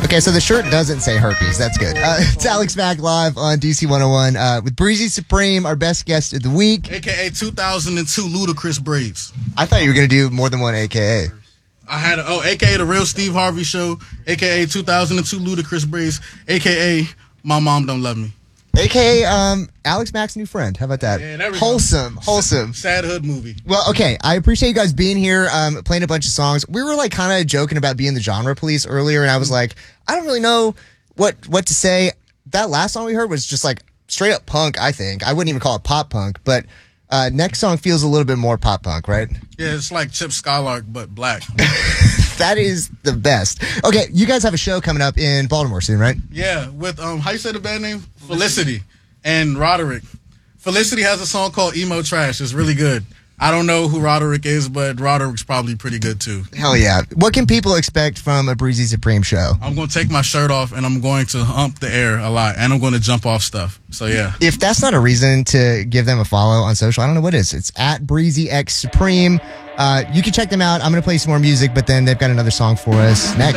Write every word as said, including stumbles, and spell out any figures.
Okay, so the shirt doesn't say herpes. That's good. Uh, it's Alex Mack live on D C one oh one uh, with Breezy Supreme, our best guest of the week. A K A two thousand two Ludacris Braids. I thought you were going to do more than one A K A. I had, a, oh, A K A The Real Steve Harvey Show, A K A two thousand two Ludacris Braids, A K A My Mom Don't Love Me. A K A um, Alex Mack's new friend. How about that? Yeah, there we wholesome, go. wholesome. Sad hood movie. Well, okay. I appreciate you guys being here, um, playing a bunch of songs. We were like kind of joking about being the genre police earlier, and I was like, I don't really know what what to say. That last song we heard was just like straight up punk, I think. I wouldn't even call it pop punk, but uh, next song feels a little bit more pop punk, right? Yeah, it's like Chip Skylark, but black. That is the best. Okay, you guys have a show coming up in Baltimore soon, right? Yeah, with, um, how you say the band name? Felicity and Roderick. Felicity has a song called Emo Trash. It's really good. I don't know who Roderick is, but Roderick's probably pretty good too. Hell yeah. What can people expect from a Breezy Supreme show? I'm going to take my shirt off and I'm going to hump the air a lot and I'm going to jump off stuff. So yeah. If that's not a reason to give them a follow on social, I don't know what is. It's at Breezy X Supreme. Uh, you can check them out. I'm going to play some more music, but then they've got another song for us next.